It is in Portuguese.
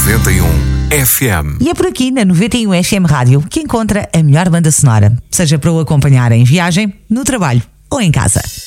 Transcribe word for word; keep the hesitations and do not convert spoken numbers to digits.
noventa e um F M. E é por aqui, na noventa e um F M Rádio, que encontra a melhor banda sonora, seja para o acompanhar em viagem, no trabalho ou em casa.